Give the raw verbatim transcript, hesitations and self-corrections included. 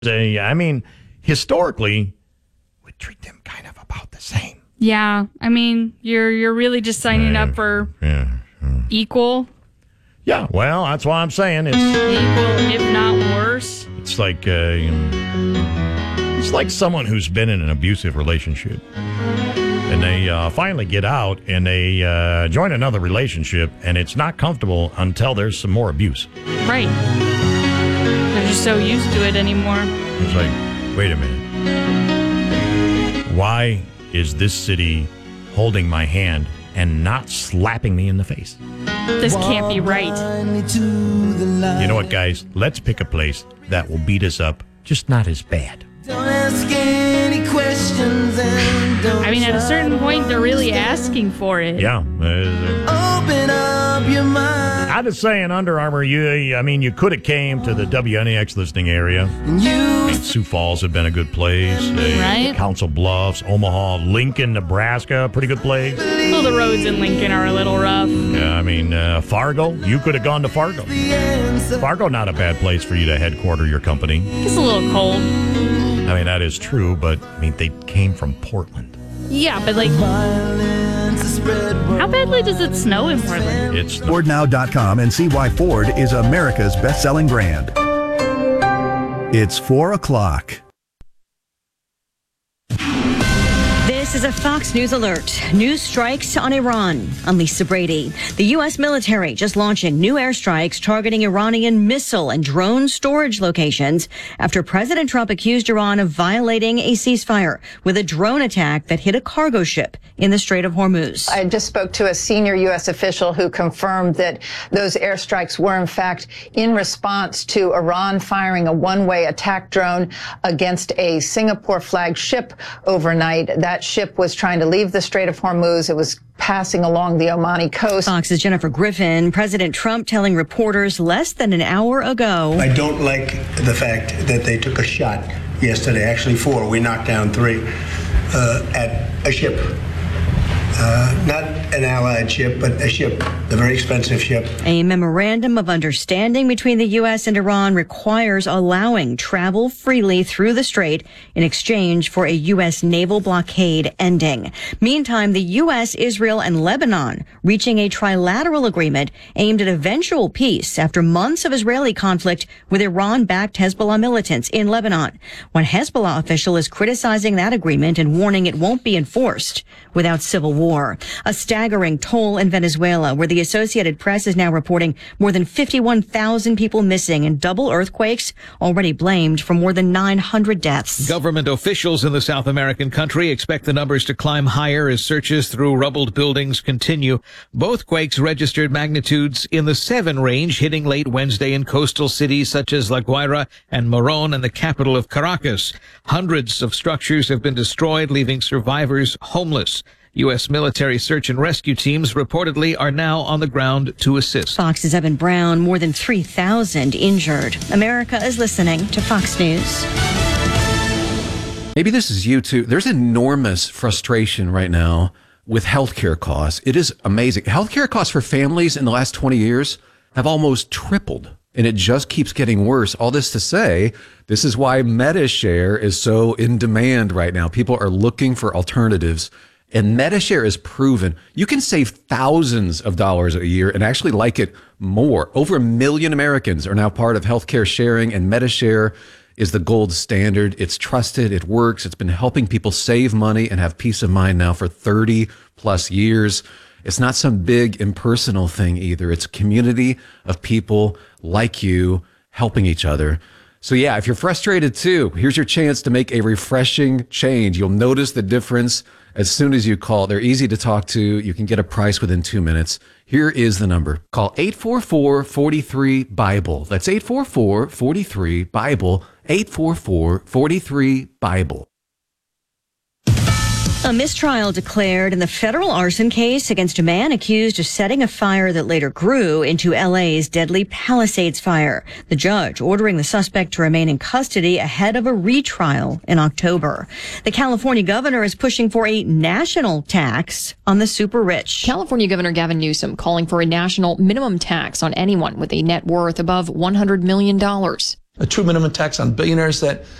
They, I mean, historically, we treat them kind of about the same. Yeah, I mean, you're you're really just signing Yeah, up for yeah, yeah. equal. Yeah, well, that's why I'm saying it's Equal, if not worse. it's like uh, you know, it's like someone who's been in an abusive relationship, and they uh, finally get out and they uh, join another relationship, and it's not comfortable until there's some more abuse. Right. They're just so used to it anymore. It's like, wait a minute, why is this city holding my hand and not slapping me in the face? This can't be right. You know what, guys? Let's pick a place that will beat us up, just not as bad. Don't ask any questions and don't I mean, at a certain point, they're really asking for it. Yeah. Uh, open up your mind. I'm just saying, Under Armour, you, I mean, you could have came to the W N A X listing area. And you Sioux Falls had been a good place. Uh, Right. Council Bluffs, Omaha, Lincoln, Nebraska, pretty good place. Well, the roads in Lincoln are a little rough. Yeah, I mean, uh, Fargo, you could have gone to Fargo. the answer. Fargo, not a bad place for you to headquarter your company. It's a little cold. I mean, that is true, but, I mean, they came from Portland. Yeah, but like, Violence is spread how badly does it snow in Portland? It's Ford Now dot com and see why Ford is America's best-selling brand. It's four o'clock. This is a Fox News alert. News strikes on Iran. I'm Lisa Brady. The U S military just launching new airstrikes targeting Iranian missile and drone storage locations after President Trump accused Iran of violating a ceasefire with a drone attack that hit a cargo ship in the Strait of Hormuz. I just spoke to a senior U S official who confirmed that those airstrikes were, in fact, in response to Iran firing a one-way attack drone against a Singapore-flagged ship overnight. That ship was trying to leave the Strait of Hormuz. It was passing along the Omani coast. Fox's Jennifer Griffin. President Trump telling reporters less than an hour ago. I don't like the fact that they took a shot yesterday, actually four, we knocked down three, uh, at a ship. Uh, not an allied ship, but a ship, a very expensive ship. A memorandum of understanding between the U S and Iran requires allowing travel freely through the strait in exchange for a U S naval blockade ending. Meantime, the U S, Israel, and Lebanon reaching a trilateral agreement aimed at eventual peace after months of Israeli conflict with Iran-backed Hezbollah militants in Lebanon. One Hezbollah official is criticizing that agreement and warning it won't be enforced without civil war. A staggering toll in Venezuela, where the Associated Press is now reporting more than fifty-one thousand people missing and double earthquakes already blamed for more than nine hundred deaths. Government officials in the South American country expect the numbers to climb higher as searches through rubbled buildings continue. Both quakes registered magnitudes in the seven range, hitting late Wednesday in coastal cities such as La Guaira and Morón and the capital of Caracas. Hundreds of structures have been destroyed, leaving survivors homeless. U S military search and rescue teams reportedly are now on the ground to assist. Fox's Evan Brown, more than three thousand injured. America is listening to Fox News. Maybe this is you too. There's enormous frustration right now with healthcare costs. It is amazing. Healthcare costs for families in the last twenty years have almost tripled, and it just keeps getting worse. All this to say, this is why MediShare is so in demand right now. People are looking for alternatives. And MediShare is proven you can save thousands of dollars a year and actually like it more. Over a million Americans are now part of healthcare sharing, and MediShare is the gold standard. It's trusted. It works. It's been helping people save money and have peace of mind now for thirty plus years. It's not some big impersonal thing either. It's a community of people like you helping each other. So yeah, if you're frustrated too, here's your chance to make a refreshing change. You'll notice the difference as soon as you call. They're easy to talk to. You can get a price within two minutes. Here is the number. Call eight four four, four three, BIBLE. That's eight four four, four three, BIBLE. eight four four, four three, BIBLE. A mistrial declared in the federal arson case against a man accused of setting a fire that later grew into L A's deadly Palisades fire. The judge ordering the suspect to remain in custody ahead of a retrial in October. The California governor is pushing for a national tax on the super rich. California Governor Gavin Newsom calling for a national minimum tax on anyone with a net worth above one hundred million dollars. a true minimum tax on billionaires that